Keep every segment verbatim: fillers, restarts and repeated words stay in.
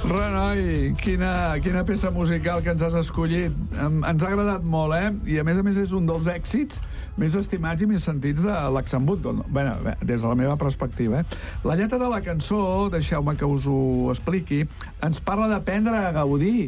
Renoi, quina, quina peça musical que ens has escollit. Em, ens ha agradat molt, eh? I a més a més és un dels èxits més estimats i més sentits de l'Axambut. Bé, des de la meva perspectiva, eh? La lletra de la cançó, deixeu-me que us ho expliqui, ens parla d'aprendre a gaudir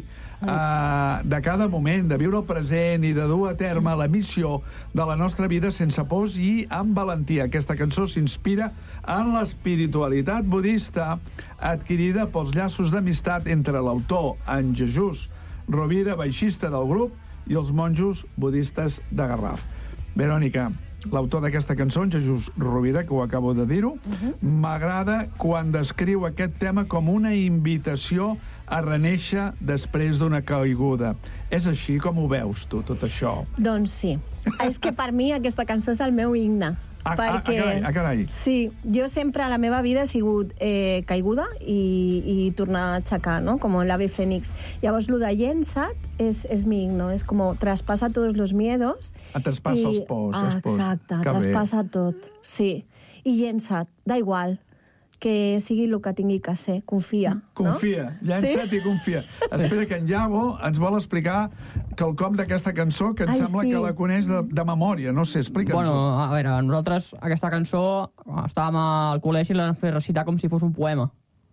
Uh, de cada moment, de viure el present i de dur a terme la missió de la nostra vida sense pors i amb valentia. Aquesta cançó s'inspira en l'espiritualitat budista adquirida pels llaços d'amistat entre l'autor, en Jesús Rovira, baixista del grup, i els monjos budistes de Garraf. Verònica, l'autor d'aquesta cançó, en Jesús Rovira, que ho acabo de dir-ho, m'agrada uh-huh. quan descriu aquest tema com una invitació a reneixer després d'una caiguda. És així com ho veus, tu, tot això? Doncs sí. És que per mi aquesta cançó és el meu himne. Ah, perquè, ah, carai, ah, carai. Sí, jo sempre a la meva vida he sigut eh, caiguda i, i tornar a aixecar, no? Com l'ave Fénix. Llavors, lo de llença't és, és mi himno, és com traspassa tots los miedos. Ah, traspassa i... els pors. Ah, els pors. exacte, que traspassa bé. tot, sí. I llença't, da igual, que sigui el que tingui que ser, confia. Confia, no? llença't sí? I confia. Espera, que en Iago ens vol explicar quelcom d'aquesta cançó que em Ai, sembla sí. que la coneix de, de memòria. No sé, explica'ns-ho. Bueno, a veure, nosaltres aquesta cançó estàvem al col·legi i l'hem fet recitar com si fos un poema.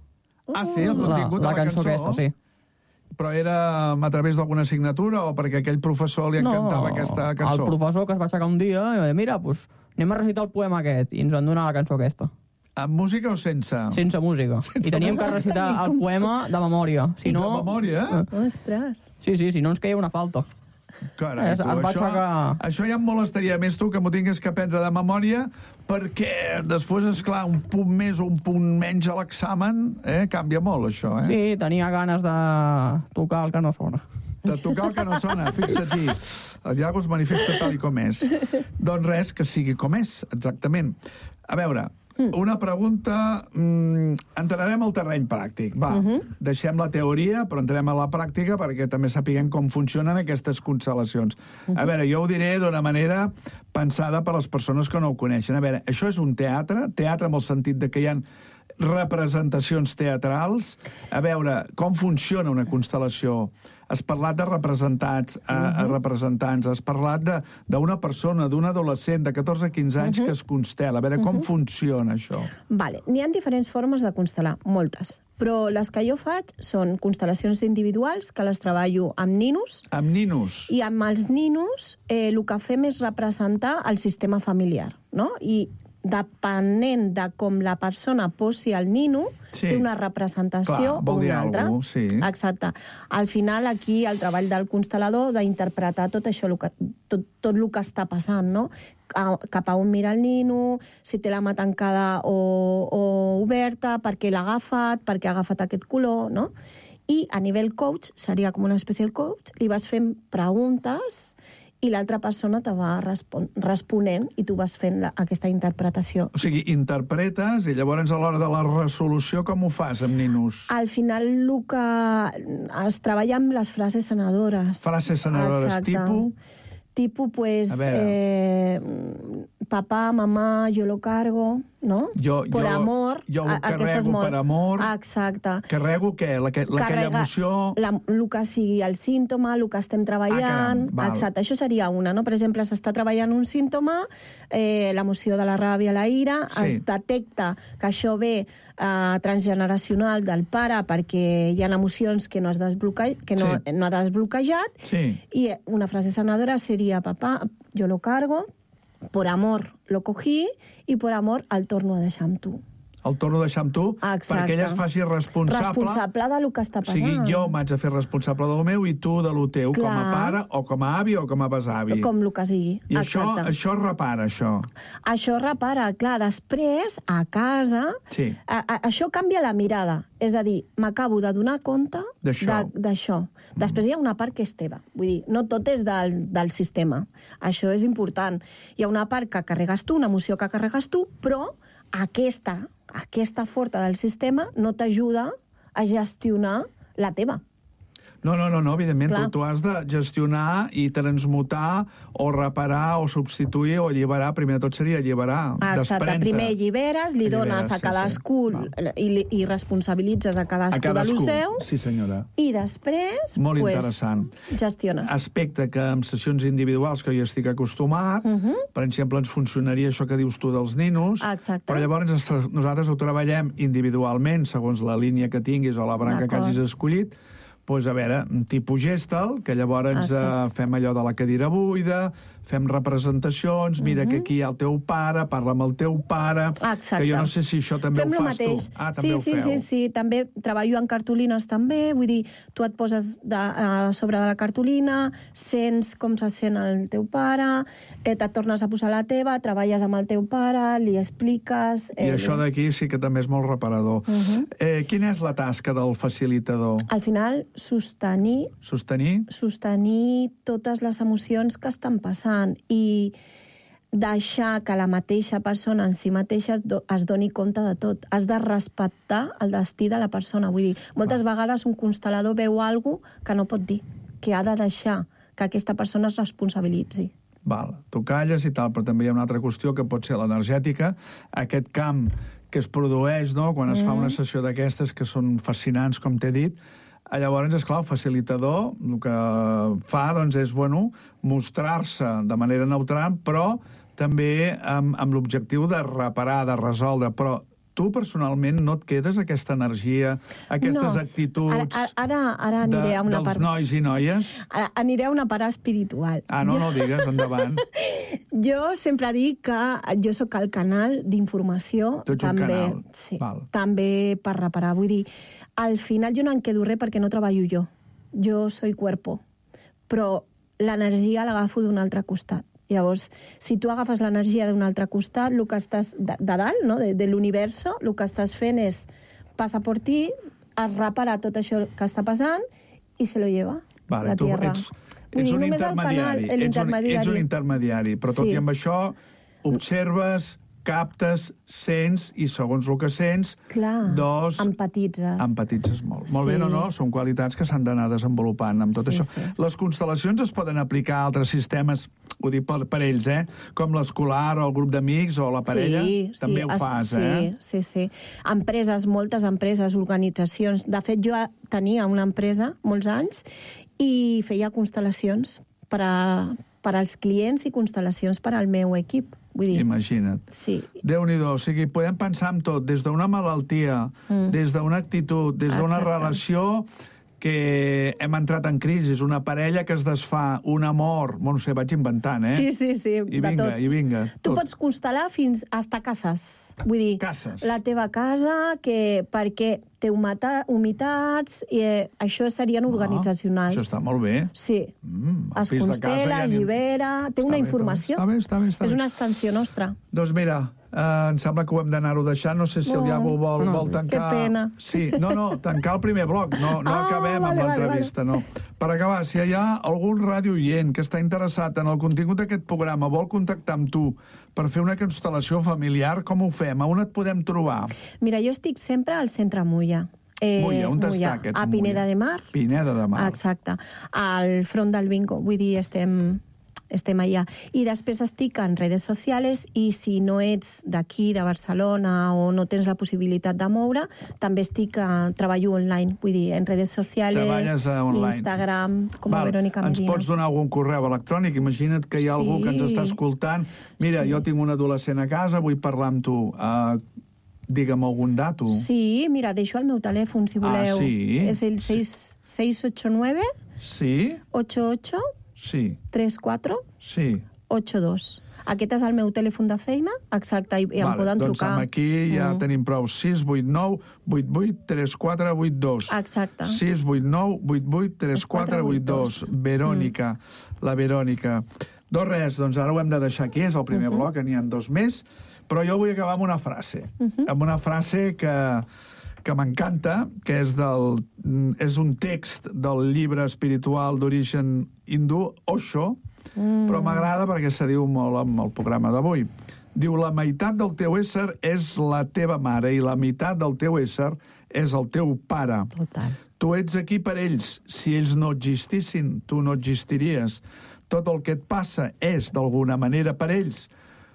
Ah, sí? El contingut de la, la, la cançó, cançó aquesta, sí. Però era a través d'alguna assignatura o perquè aquell professor li encantava no, aquesta cançó? El professor que es va aixecar un dia i va dir, mira, pues, anem a recitar el poema aquest, i ens van donar la cançó aquesta. Amb música o sense? Sense música. Sense I teníem música. Que recitar el poema de memòria. Si no... De memòria? Eh? Ostres! Sí, sí, si no ens queia una falta. Carai, tu, això, aixecar... això ja em molestaria més tu que m'ho tingués que aprendre de memòria, perquè després, esclar, un punt més o un punt menys a l'examen, eh? Canvia molt, això, eh? Sí, tenia ganes de tocar el que no sona. De tocar el que no sona, fixa-t'hi. El Iago es manifesta tal i com és. Doncs res, que sigui com és, exactament. A veure, una pregunta... Mm, entrarem al terreny pràctic. Va, uh-huh. deixem la teoria, però entrem a la pràctica perquè també sapiguem com funcionen aquestes constel·lacions. Uh-huh. A veure, jo ho diré d'una manera pensada per les persones que no ho coneixen. A veure, això és un teatre, teatre amb el sentit de que hi ha representacions teatrals. A veure, com funciona una constel·lació? Has parlat de representats, uh -huh. a, a representants, has parlat d'una persona, d'un adolescent de catorze a quinze anys uh -huh. que es constel·la. A veure, com uh -huh. funciona això? Vale, n'hi ha diferents formes de constel·lar, moltes. Però les que jo faig són constel·lacions individuals, que les treballo amb ninos. Amb ninos? I amb els ninos eh, el que fem és representar el sistema familiar, no? I depenent de com la persona posi el nino, sí. té una representació Clar, o una altra. Algú, sí. Exacte. Al final, aquí, el treball del constel·lador d'interpretar tot això, tot, tot el que està passant, no? Cap a on mira el nino, si té la mà tancada o, o oberta, per què l'ha agafat, per què ha agafat aquest color, no? I a nivell coach, seria com una espècie de coach, li vas fent preguntes i l'altra persona te va respon responent i tu vas fent la, aquesta interpretació. O sigui, interpretes i llavors a l'hora de la resolució com ho fas amb ninos? Al final el que es treballa amb les frases sanadores. Frases sanadores, Exacte. tipus? Tipus, pues, eh, papà, mamà, jo lo cargo, no? Jo, per jo, amor. Jo ho carrego molt... per amor. Exacte. Carrego què? La, que, la, aquella emoció... La, el que sigui el símptoma, el que estem treballant... Ah, exacte, això seria una, no? Per exemple, s'està treballant un símptoma, eh, l'emoció de la ràbia, la ira, sí. es detecta que això ve eh, transgeneracional del pare perquè hi ha emocions que no has desbloquejat, que no, sí. no ha desbloquejat, sí. i una frase sanadora seria, papà, jo lo cargo, por amor lo cogí i por amor el torno a deixar amb tu. El torno a deixar amb tu Exacte. perquè ella es faci responsable... Responsable del que està passant. O sigui, jo m'haig de fer responsable del meu i tu de lo teu, Clar. com a pare o com a avi o com a besavi. Com el que sigui. I això, això repara, això. Això repara. Clar, després, a casa, sí. a, a, això canvia la mirada. És a dir, m'acabo de donar compte d'això. Mm. Després hi ha una part que és teva. Vull dir, no tot és del, del sistema. Això és important. Hi ha una part que carregues tu, una emoció que carregues tu, però aquesta, aquesta forta del sistema no t'ajuda a gestionar la teva. No, no, no, no evidentment, Clar. tu, tu has de gestionar i transmutar o reparar o substituir o alliberar, primer de tot seria alliberar, Exacte, desprendre. primer alliberes, li dones Alliberes, a cadascú sí, sí. i, li- i responsabilitzes a cadascú, A cadascú. de lo seu, Sí, senyora. i després Molt pues, interessant. gestiones. Aspecte que en sessions individuals que jo estic acostumat, uh -huh. per exemple, ens funcionaria això que dius tu dels ninos, Exacte. però llavors ens- nosaltres ho treballem individualment, segons la línia que tinguis o la branca que D'acord. hagis escollit, doncs, a veure, un tipus gestal, que llavors eh, Exacte. fem allò de la cadira buida, fem representacions, mira que aquí hi ha el teu pare, parla amb el teu pare, Exacte. que jo no sé si això també Fem ho lo fas mateix. tu. Ah, també sí, ho sí, feu. sí, sí, també treballo en cartolines també, vull dir, tu et poses de, a sobre de la cartolina, sents com se sent el teu pare, eh, te tornes a posar la teva, treballes amb el teu pare, li expliques... I això d'aquí sí que també és molt reparador. Uh -huh. eh, quina és la tasca del facilitador? Al final, sostenir Sostenir? sostenir totes les emocions que estan passant i deixar que la mateixa persona en si mateixa es do- es doni compte de tot. Has de respectar el destí de la persona. Vull dir, moltes Ah. vegades un constel·lador veu alguna cosa que no pot dir, que ha de deixar que aquesta persona es responsabilitzi. Val, tu calles i tal, però també hi ha una altra qüestió que pot ser l'energètica, aquest camp que es produeix, no?, quan es fa una sessió d'aquestes que són fascinants, com t'he dit. Llavors, esclar, el facilitador el que fa, doncs, és, bueno, mostrar-se de manera neutral, però també amb, amb l'objectiu de reparar, de resoldre, però tu personalment no et quedes aquesta energia, aquestes No. actituds Ara, ara, ara aniré de, a una dels part... nois i noies? Ara aniré a una part espiritual. Ah, no, Jo- no ho digues, endavant. Jo sempre dic que jo sóc el canal d'informació. Tu ets un també, canal. Sí, Val. també per reparar. Vull dir, al final jo no en quedo res perquè no treballo jo. Jo soy cuerpo. Però l'energia l'agafo d'un altre costat. Llavors, si tu agafes l'energia d'un altre costat, el que estàs de, de dalt, no? de, de l'universo, el que estàs fent és passa per ti, es repara tot això que està passant i se lo lleva Vale, la tu tierra. ets, Vull ets dir, un només el intermediari. canal, ets, un, l'intermediari. ets un intermediari, però tot Sí. i amb això observes, captes, sents, i segons el que sents, Clar, doncs, empatitzes. empatitzes molt. Molt bé, Sí. no, no? Són qualitats que s'han d'anar desenvolupant amb tot Sí, això. sí. Les constel·lacions es poden aplicar a altres sistemes, ho dic per, per ells, eh? Com l'escolar o el grup d'amics o la parella. Sí, També sí, ho es- fas, sí, eh? Sí, sí. Empreses, moltes empreses, organitzacions. De fet, jo tenia una empresa molts anys i feia constel·lacions per, a, per als clients i constel·lacions per al meu equip. Vull dir, Imagina't. sí. Déu-n'hi-do, o sigui, podem pensar en tot, des d'una malaltia, mm. des d'una actitud, des d'una Exacte. relació que hem entrat en crisi, una parella que es desfà, un amor, bueno, no sé, vaig inventant, eh? Sí, sí, sí, I de vinga, tot. i vinga, Tu tot. pots constel·lar fins a estar cases. Vull dir, Cases. la teva casa, que perquè té humata, humitats, i eh, això serien organitzacionals. Ah, això està molt bé. Sí. Mm, el Es pis de casa constela, ja es ni- llibera, té Està una bé, informació. Està bé, està bé, està bé. És una extensió nostra. Doncs mira, eh, em sembla que ho hem d'anar-ho deixant. No sé si el No. Iago vol, No. vol tancar... Que pena. Sí, no, no, tancar el primer bloc. No, no Ah, acabem vale, amb vale, l'entrevista, no. Per acabar, si hi ha algun ràdio-oient que està interessat en el contingut d'aquest programa, vol contactar amb tu per fer una constel·lació familiar, com ho fem? A on et podem trobar? Mira, jo estic sempre al centre Mulla. Eh, Mulla, on està aquest A Pineda Mulla? de Mar. Pineda de Mar. Exacte. Al front del bingo. Vull dir, estem, estem allà. I després estic en redes socials i si no ets d'aquí, de Barcelona, o no tens la possibilitat de moure, també estic, a, treballo online. Vull dir, en redes socials, Treballes a online. Instagram, com a Val, Verònica ens Medina. pots donar algun correu electrònic? Imagina't que hi ha Sí. algú que ens està escoltant. Mira, Sí. jo tinc un adolescent a casa, vull parlar amb tu. Uh, digue'm algun dato. Sí, mira, deixo el meu telèfon, si voleu. Ah, sí? És el seis ocho nueve, Sí? ocho ocho, Sí. tres quatre, Sí. ocho dos. Aquest és el meu telèfon de feina, exacte, i, i em poden doncs trucar. amb aquí ja Mm. tenim prou. sis vuit nou vuit vuit tres quatre vuit dos. Exacte. sis vuit nou vuit vuit tres quatre vuit dos. Verònica, la Verònica. Doncs res, doncs ara ho hem de deixar aquí, és el primer Mhm. bloc, que n'hi ha dos més, però jo vull acabar amb una frase, Mhm. amb una frase que, que m'encanta, que és, del, és un text del llibre espiritual d'origen hindú, Osho, Mm. però m'agrada perquè se diu molt amb el programa d'avui. Diu, la meitat del teu ésser és la teva mare i la meitat del teu ésser és el teu pare. Total. Tu ets aquí per ells. Si ells no existissin, tu no existiries. Tot el que et passa és, d'alguna manera, per ells.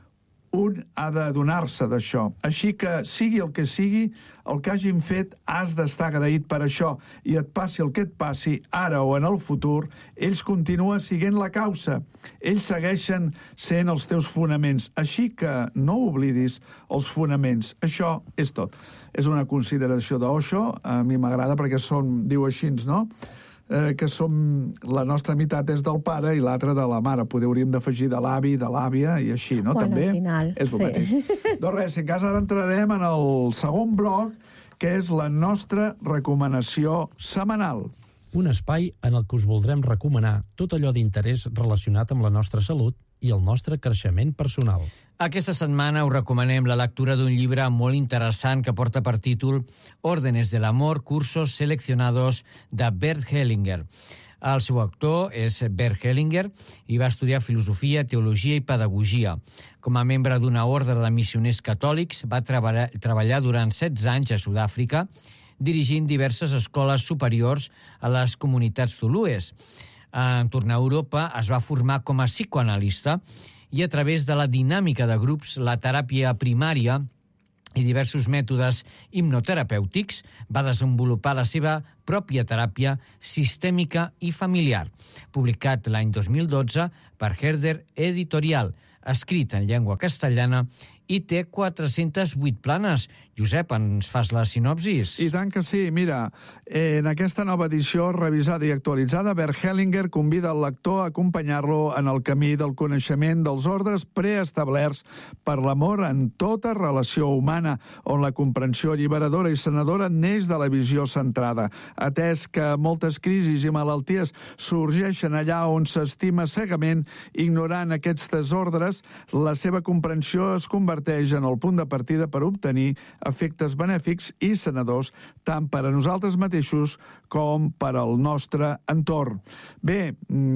Un ha d'adonar-se d'això. Així que, sigui el que sigui, el que hagin fet, has d'estar agraït per això. I et passi el que et passi, ara o en el futur, ells continuen siguent la causa. Ells segueixen sent els teus fonaments. Així que no oblidis els fonaments. Això és tot. És una consideració d'Osho. A mi m'agrada perquè són, diu així, no?, Eh, que som, la nostra meitat és del pare i l'altra de la mare. Poder hauríem d'afegir de l'avi, de l'àvia i així, no? Bueno, També al final, és el sí. mateix. Doncs res, si en cas ara entrarem en el segon bloc, que és la nostra recomanació setmanal. Un espai en el que us voldrem recomanar tot allò d'interès relacionat amb la nostra salut i el nostre creixement personal. Aquesta setmana us recomanem la lectura d'un llibre molt interessant que porta per títol Órdenes del amor, cursos seleccionados, de Bert Hellinger. El seu autor és Bert Hellinger i va estudiar filosofia, teologia i pedagogia. Com a membre d'una ordre de missioners catòlics, va treballar, treballar durant setze anys a Sud-àfrica, dirigint diverses escoles superiors a les comunitats zulúes. En tornar a Europa es va formar com a psicoanalista i a través de la dinàmica de grups, la teràpia primària i diversos mètodes hipnoterapèutics va desenvolupar la seva pròpia teràpia sistèmica i familiar, publicat l'any dos mil dotze per Herder Editorial, escrit en llengua castellana i té quatre-centes vuit planes. Josep, ens fas la sinopsis? I tant que sí. Mira, en aquesta nova edició revisada i actualitzada, Bert Hellinger convida el lector a acompanyar-lo en el camí del coneixement dels ordres preestablerts per l'amor en tota relació humana, on la comprensió alliberadora i sanadora neix de la visió centrada. Atès que moltes crisis i malalties sorgeixen allà on s'estima cegament, ignorant aquests ordres, la seva comprensió es converteix en el punt de partida per obtenir efectes benèfics i sanadors tant per a nosaltres mateixos com per al nostre entorn. Bé,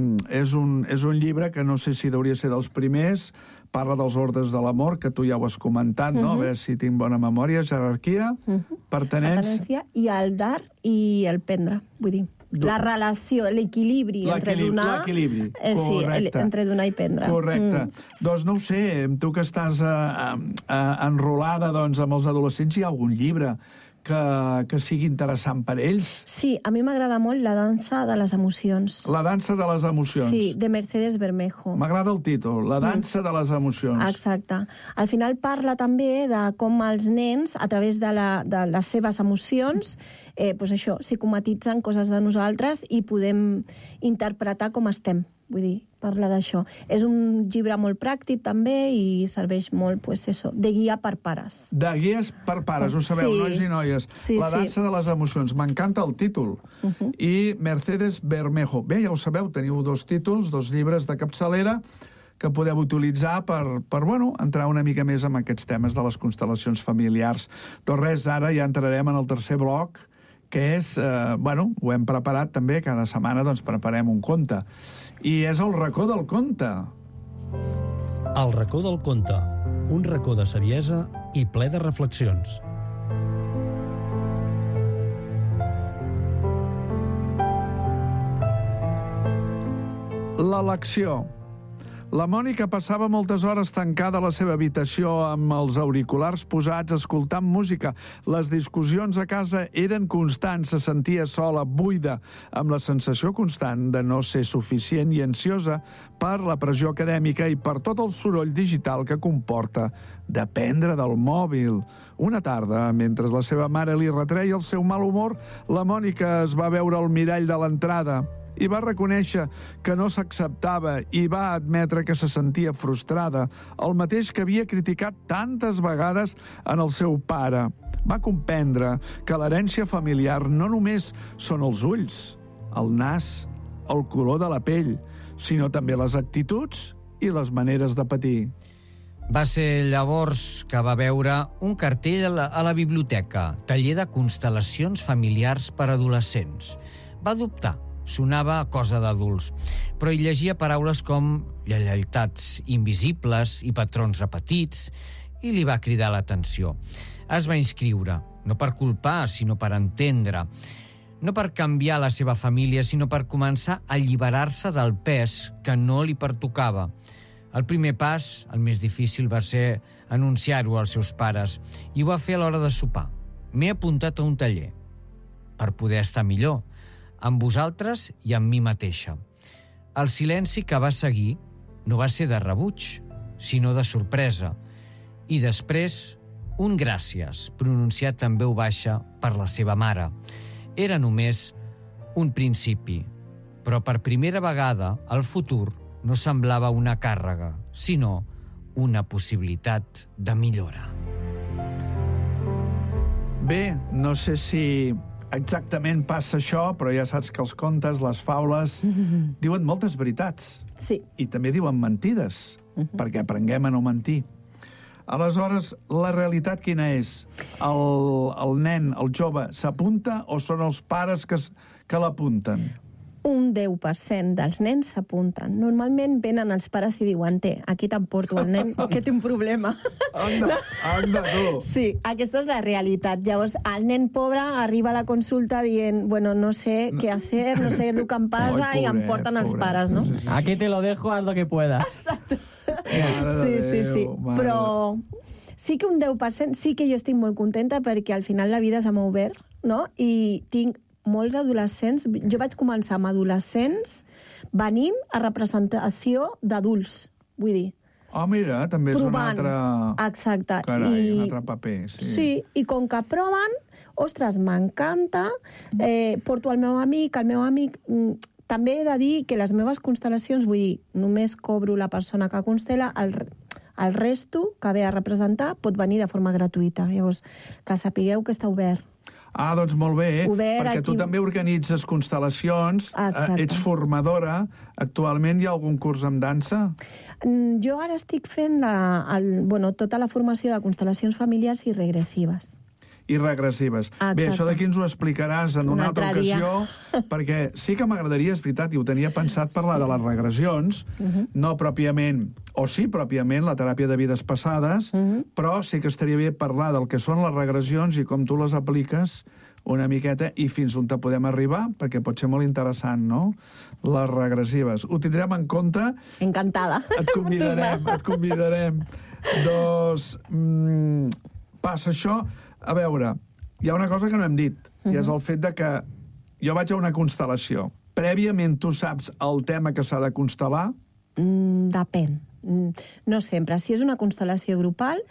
és un, és un llibre que no sé si hauria de ser dels primers, parla dels ordres de l'amor, que tu ja ho has comentat, no? Uh-huh. A veure si tinc bona memòria, jerarquia, uh-huh. pertenència... Pertenència i el dar i el prendre, vull dir. La relació, l'equilibri entre donar... L'equilibri, eh, sí, correcte. entre donar i prendre. Correcte. Mm. Doncs no ho sé, tu que estàs uh, uh, enrolada doncs, amb els adolescents, hi ha algun llibre que, que sigui interessant per ells? Sí, a mi m'agrada molt La dansa de les emocions. La dansa de les emocions. Sí, de Mercedes Bermejo. M'agrada el títol, La dansa mm. de les emocions. Exacte. Al final parla també de com els nens, a través de, la, de les seves emocions, eh, pues això, psicomatitzen coses de nosaltres i podem interpretar com estem. Vull dir, parla d'això. És un llibre molt pràctic, també, i serveix molt, pues, eso, de guia per pares. De guies per pares, ho sabeu, sí. Nois i noies. Sí, La dansa sí. de les emocions. M'encanta el títol. Uh-huh. I Mercedes Bermejo. Bé, ja ho sabeu, teniu dos títols, dos llibres de capçalera que podeu utilitzar per, per bueno, entrar una mica més en aquests temes de les constel·lacions familiars. Doncs res, ara ja entrarem en el tercer bloc, que és, eh, bueno, ho hem preparat també, cada setmana doncs preparem un conte. I és el racó del conte. El racó del conte, un racó de saviesa i ple de reflexions. L'elecció. La Mònica passava moltes hores tancada a la seva habitació amb els auriculars posats escoltant música. Les discussions a casa eren constants, se sentia sola, buida, amb la sensació constant de no ser suficient i ansiosa per la pressió acadèmica i per tot el soroll digital que comporta dependre del mòbil. Una tarda, mentre la seva mare li retreia el seu mal humor, la Mònica es va veure al mirall de l'entrada i va reconèixer que no s'acceptava i va admetre que se sentia frustrada, el mateix que havia criticat tantes vegades en el seu pare. Va comprendre que l'herència familiar no només són els ulls, el nas, el color de la pell, sinó també les actituds i les maneres de patir. Va ser llavors que va veure un cartell a la, a la biblioteca, taller de constel·lacions familiars per adolescents. Va dubtar. Sonava cosa d'adults, però hi llegia paraules com lleialtats invisibles i patrons repetits i li va cridar l'atenció. Es va inscriure no per culpar, sinó per entendre. No per canviar la seva família, sinó per començar a alliberar-se del pes que no li pertocava. El primer pas, el més difícil, va ser anunciar-ho als seus pares, i ho va fer a l'hora de sopar. M'he apuntat a un taller per poder estar millor, amb vosaltres i amb mi mateixa. El silenci que va seguir no va ser de rebuig, sinó de sorpresa. I després, un gràcies, pronunciat en veu baixa per la seva mare. Era només un principi, però per primera vegada el futur no semblava una càrrega, sinó una possibilitat de millora. Bé, no sé si exactament passa això, però ja saps que els contes, les faules, diuen moltes veritats. Sí. I també diuen mentides, uh-huh. perquè aprenguem a no mentir. Aleshores, la realitat quina és? El, el nen, el jove, s'apunta o són els pares que, que l'apunten? Un deu per cent dels nens s'apunten. Normalment venen els pares i diuen, té, aquí t'emporto el nen, que té un problema. Anda, anda, tu. Sí, aquesta és la realitat. Llavors, el nen pobre arriba a la consulta dient, bueno, no sé què hacer, no sé el que em passa, Ai, i em porten els pobret. pares, no? Sí, sí, sí. Aquí te lo dejo, haz lo que puedas. Exacte. Mare de Sí, sí, sí. Déu, mare Però sí que un deu per cent sí que jo estic molt contenta perquè al final la vida se m'ha obert, no? I tinc molts adolescents. Jo vaig començar amb adolescents venint a representació d'adults, vull dir. Oh, mira, també és un Provant. altre... Exacte. Carai, I... un altre paper, sí. Sí, i com que proven, ostres, m'encanta, eh, porto el meu amic, el meu amic... mm, També he de dir que les meves constel·lacions, vull dir, només cobro la persona que constela, el, el resto que ve a representar pot venir de forma gratuïta. Llavors, que sapigueu que està obert. Ah, doncs molt bé, Obert perquè tu aquí. també organitzes constel·lacions, Exacte. eh, ets formadora. Actualment hi ha algun curs amb dansa? Mm, Jo ara estic fent la, el, bueno, tota la formació de constel·lacions familiars i regressives. I regressives. Exacte. Bé, això d'aquí ens ho explicaràs en Un una altra altre dia. ocasió, perquè sí que m'agradaria, és veritat, i ho tenia pensat parlar de les regressions, Mhm. no pròpiament, o sí pròpiament, la teràpia de vides passades, Mhm. però sí que estaria bé parlar del que són les regressions i com tu les apliques una miqueta i fins on te podem arribar, perquè pot ser molt interessant, no? Les regressives. Ho tindrem en compte. Encantada. Et convidarem, et convidarem. Doncs mm, passa això. A veure, hi ha una cosa que no hem dit, i és el fet de que jo vaig a una constel·lació. Prèviament tu saps el tema que s'ha de constel·lar? Mm, depèn. Mm, No sempre. Si és una constel·lació grupal,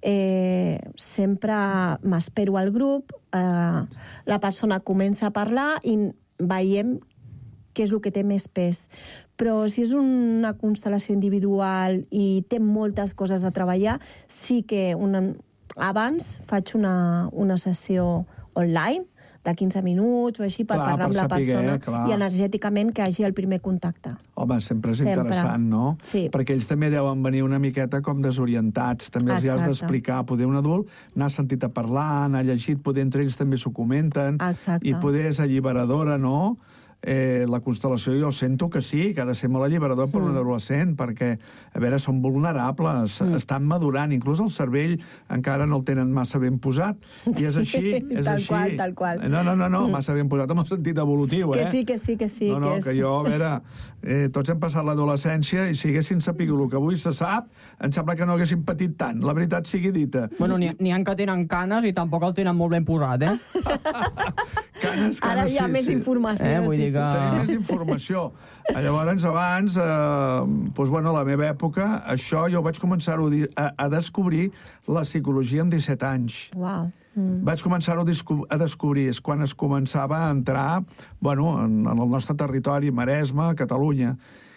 eh, sempre m'espero al grup, eh, la persona comença a parlar i veiem què és el que té més pes. Però si és una constel·lació individual i té moltes coses a treballar, sí que una, abans faig una, una sessió online de quinze minuts o així per Clar, parlar per amb la saber, persona clar. i energèticament que hagi el primer contacte. Home, sempre és Sempre. interessant, no? Sí. Perquè ells també deuen venir una miqueta com desorientats. També els hi has Exacte. d'explicar. Poder un adult n'ha sentit a parlar, n'ha llegit, poder entre ells també s'ho comenten. Exacte. I poder és alliberadora, no? Eh, la constel·lació jo sento que sí, que ha de ser molt alliberador per mm. un adolescent, perquè, a veure, són vulnerables, mm. estan madurant, inclús el cervell encara no el tenen massa ben posat, i és així, és Tal així. qual, tal qual. No, no, no, no mm. massa ben posat en el sentit evolutiu, Que eh? sí, que sí, que sí. No, no, que, que és... jo, a veure, eh, tots hem passat l'adolescència i si haguéssim sapigut el que avui se sap, em sembla que no haguéssim patit tant, la veritat sigui dita. Bueno, n'hi n'hi ha que tenen canes i tampoc el tenen molt ben posat, eh? Canes, canes, Ara hi ha sí, més sí. informació. Eh, vull sí, dir sí. que- Tenim més informació. Llavors, abans, eh, doncs, bueno, a la meva època, això jo vaig començar a, a descobrir la psicologia amb disset anys. Uau. Mm. Vaig començar-ho a descobrir, és quan es començava a entrar, bueno, en, en el nostre territori, Maresme, Catalunya.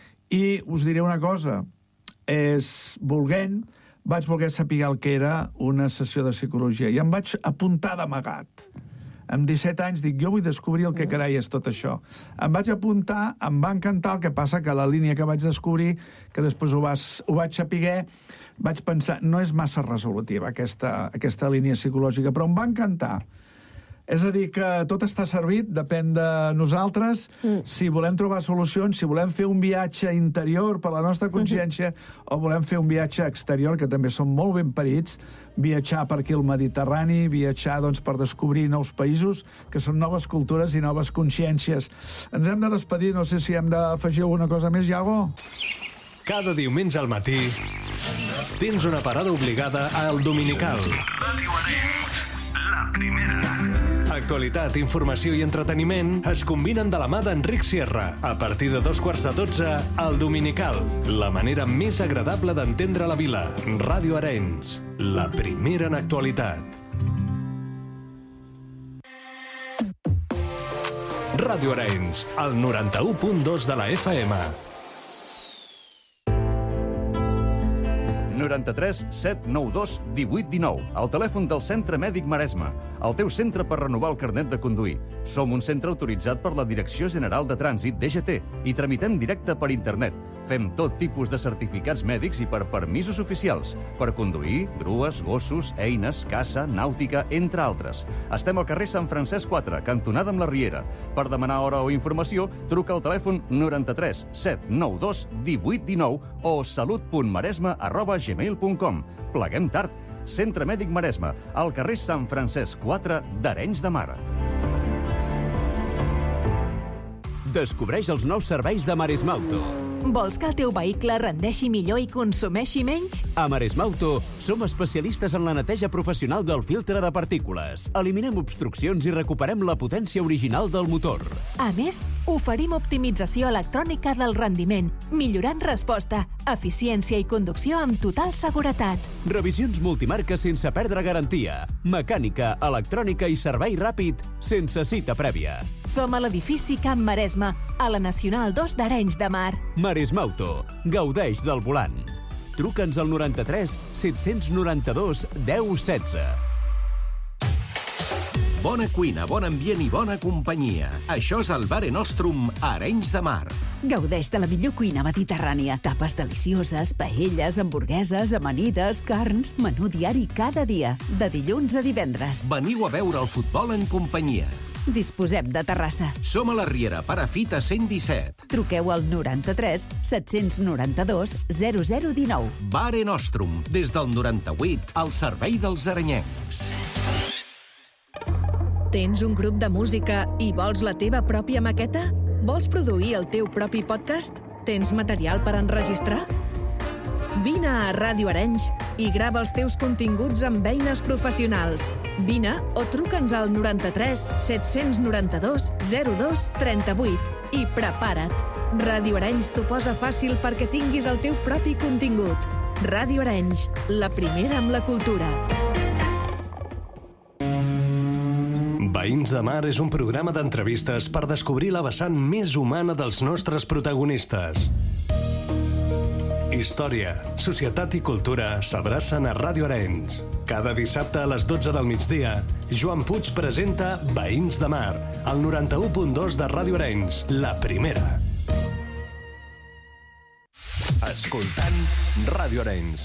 I us diré una cosa, és, volent, vaig voler saber el que era una sessió de psicologia i em vaig apuntar d'amagat. Amb disset anys dic, jo vull descobrir el que carai és tot això. Em vaig apuntar, em va encantar, el que passa que la línia que vaig descobrir, que després ho, vas, ho vaig saber, vaig pensar, no és massa resolutiva aquesta, aquesta línia psicològica, però em va encantar. És a dir, que tot està servit, depèn de nosaltres, mm. si volem trobar solucions, si volem fer un viatge interior per la nostra consciència mm-hmm. o volem fer un viatge exterior, que també són molt ben parits, viatjar per aquí al Mediterrani, viatjar doncs, per descobrir nous països, que són noves cultures i noves consciències. Ens hem de despedir, no sé si hem d'afegir alguna cosa més, Iago? Cada diumenge al matí tens una parada obligada al Dominical. La primera. Actualitat, informació i entreteniment es combinen de la mà d'Enric Sierra. A partir de dos quarts de dotze, al Dominical. La manera més agradable d'entendre la vila. Ràdio Arenys, la primera en actualitat. Ràdio Arenys, al noranta-u punt dos de la F M. noranta-tres set nou dos divuit dinou, el telèfon del Centre Mèdic Maresme, el teu centre per renovar el carnet de conduir. Som un centre autoritzat per la Direcció General de Trànsit, D G T, i tramitem directe per internet. Fem tot tipus de certificats mèdics i per permisos oficials, per conduir, grues, gossos, eines, caça, nàutica, entre altres. Estem al carrer Sant Francesc quatre, cantonada amb la Riera. Per demanar hora o informació, truca al telèfon noranta-tres set nou dos divuit dinou o salut punt maresme arroba gmail punt com. Pleguem tard. Centre Mèdic Maresme, al carrer Sant Francesc quatre d'Arenys de Mar. Descobreix els nous serveis de Maresmauto. Vols que el teu vehicle rendeixi millor i consumeixi menys? A Maresmauto som especialistes en la neteja professional del filtre de partícules. Eliminem obstruccions i recuperem la potència original del motor. A més, oferim optimització electrònica del rendiment, millorant resposta, eficiència i conducció amb total seguretat. Revisions multimarques sense perdre garantia. Mecànica, electrònica i servei ràpid sense cita prèvia. Som a l'edifici Camp Maresme, a la Nacional dos d'Arenys de Mar. Maresmauto. Gaudeix del volant. Truca'ns al noranta-tres set noranta-dos deu setze. Bona cuina, bon ambient i bona companyia. Això és el Mare Nostrum a Arenys de Mar. Gaudeix de la millor cuina mediterrània. Tapes delicioses, paelles, hamburgueses, amanides, carns, menú diari cada dia, de dilluns a divendres. Veniu a veure el futbol en companyia. Disposem de terrassa. Som a la Riera, Perafita cent disset. Truqueu al noranta-tres set noranta-dos zero zero dinou. Mare Nostrum, des del noranta-vuit, al servei dels arenyencs. Tens un grup de música i vols la teva pròpia maqueta? Vols produir el teu propi podcast? Tens material per enregistrar? Vine a Ràdio Arenys i grava els teus continguts amb eines professionals. Vine o truca'ns al noranta-tres set noranta-dos zero dos trenta-vuit i prepara't. Ràdio Arenys t'ho posa fàcil perquè tinguis el teu propi contingut. Ràdio Arenys, la primera amb la cultura. Veïns de Mar és un programa d'entrevistes per descobrir la vessant més humana dels nostres protagonistes. Història, societat i cultura s'abracen a Ràdio Arenys. Cada dissabte a les dotze del migdia, Joan Puig presenta Veïns de Mar, al noranta-u punt dos de Ràdio Arenys, la primera. Escoltant Ràdio Arenys.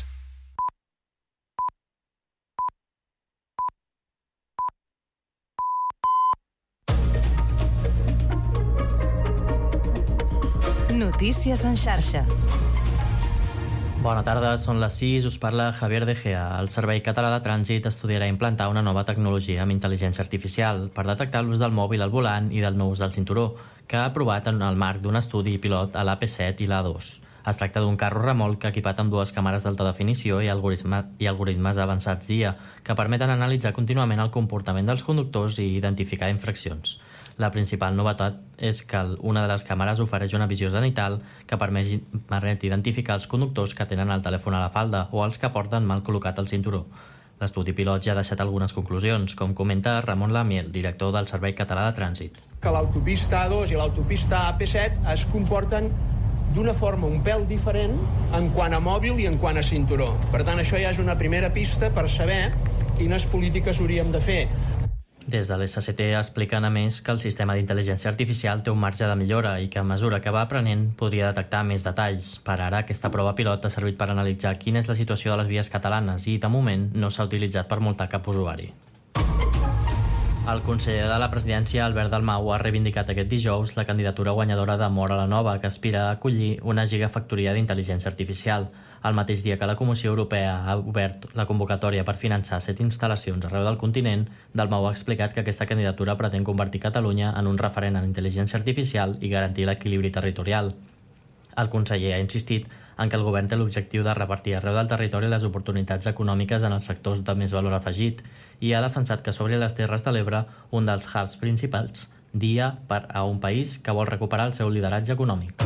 Notícies en xarxa. Bona tarda, són les sis, us parla Javier De Gea. El Servei Català de Trànsit estudiarà implantar una nova tecnologia amb intel·ligència artificial per detectar l'ús del mòbil al volant i del no ús del cinturó, que ha aprovat en el marc d'un estudi pilot a l'A P set i l'A dos. Es tracta d'un carro remolc equipat amb dues càmeres d'alta definició i, algoritme, i algoritmes avançats d'I A que permeten analitzar contínuament el comportament dels conductors i identificar infraccions. La principal novetat és que una de les càmeres ofereix una visió zenital que permet, permet identificar els conductors que tenen el telèfon a la falda o els que porten mal col·locat el cinturó. L'estudi pilot ja ha deixat algunes conclusions, com comenta Ramon Lamiel, director del Servei Català de Trànsit. Que l'autopista A dos i l'autopista A P set es comporten d'una forma un pèl diferent en quant a mòbil i en quant a cinturó. Per tant, això ja és una primera pista per saber quines polítiques hauríem de fer. Des de l'S C T expliquen a més que el sistema d'intel·ligència artificial té un marge de millora i que a mesura que va aprenent podria detectar més detalls. Per ara, aquesta prova pilot ha servit per analitzar quina és la situació de les vies catalanes i, de moment, no s'ha utilitzat per multar cap usuari. El conseller de la presidència, Albert Dalmau, ha reivindicat aquest dijous la candidatura guanyadora de Móra la Nova, que aspira a acollir una gigafactoria d'intel·ligència artificial. El mateix dia que la Comissió Europea ha obert la convocatòria per finançar set instal·lacions arreu del continent, Dalmau ha explicat que aquesta candidatura pretén convertir Catalunya en un referent en intel·ligència artificial i garantir l'equilibri territorial. El conseller ha insistit en què el govern té l'objectiu de repartir arreu del territori les oportunitats econòmiques en els sectors de més valor afegit i ha defensat que s'obri a les Terres de l'Ebre un dels hubs principals, dia per a un país que vol recuperar el seu lideratge econòmic.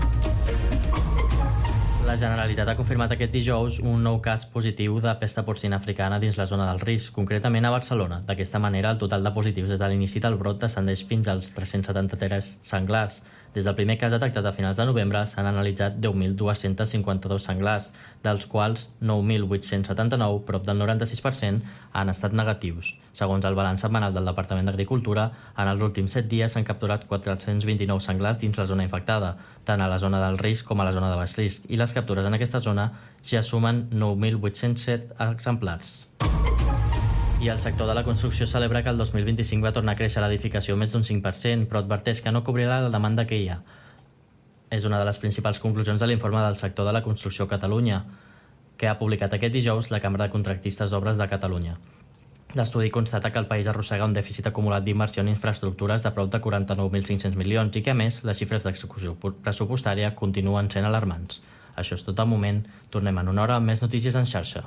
La Generalitat ha confirmat aquest dijous un nou cas positiu de pesta porcina africana dins la zona del risc, concretament a Barcelona. D'aquesta manera, el total de positius des de l'inici del brot descendeix fins als tres-cents setanta-tres senglars. Des del primer cas detectat a finals de novembre s'han analitzat deu mil dos-cents cinquanta-dos senglars, dels quals nou mil vuit-cents setanta-nou, prop del noranta-sis per cent, han estat negatius. Segons el balanç setmanal del Departament d'Agricultura, en els últims set dies s'han capturat quatre-cents vint-i-nou senglars dins la zona infectada, tant a la zona del risc com a la zona de baix risc, i les captures en aquesta zona ja sumen nou mil vuit-cents set exemplars. I el sector de la construcció celebra que el dos mil vint-i-cinc va tornar a créixer l'edificació més d'un cinc per cent, però adverteix que no cobrirà la demanda que hi ha. És una de les principals conclusions de l'informe del sector de la construcció a Catalunya, que ha publicat aquest dijous la Cambra de Contractistes d'Obres de Catalunya. L'estudi constata que el país arrossega un dèficit acumulat d'inversió en infraestructures de prop de quaranta-nou mil cinc-cents milions i que, a més, les xifres d'execució pressupostària continuen sent alarmants. Això és tot el moment. Tornem en una hora amb més notícies en xarxa.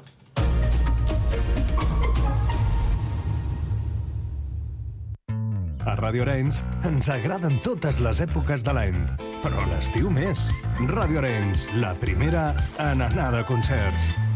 A Ràdio Arenys ens agraden totes les èpoques de l'any, però l'estiu més. Ràdio Arenys, la primera en anar de concerts.